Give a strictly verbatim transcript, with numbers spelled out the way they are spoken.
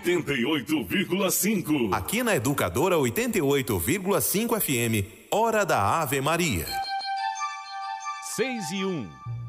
oitenta e oito vírgula cinco. Aqui na Educadora oitenta e oito vírgula cinco F M, Hora da Ave Maria. Seis e um.